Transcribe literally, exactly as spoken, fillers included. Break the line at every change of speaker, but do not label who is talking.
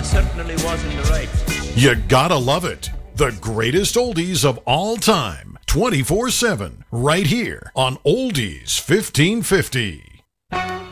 certainly was in the right.
You gotta love it. The greatest oldies of all time, twenty-four seven, right here on Oldies fifteen fifty.